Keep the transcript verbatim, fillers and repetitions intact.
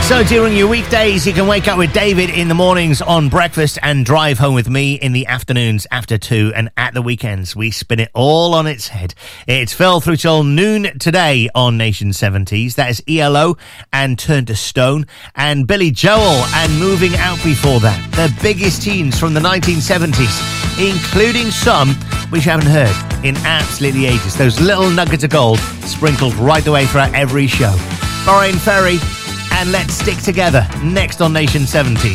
So during your weekdays, you can wake up with David in the mornings on breakfast and drive home with me in the afternoons after two, and at the weekends, we spin it all on its head. It's Phil through till noon today on Nation seventies. That is E L O and Turn to Stone, and Billy Joel and Moving Out before that. The biggest tunes from the nineteen seventies, including some which you haven't heard in absolutely ages. Those little nuggets of gold sprinkled right the way throughout every show. Lorraine Ferry and Let's Stick Together next on Nation seventy.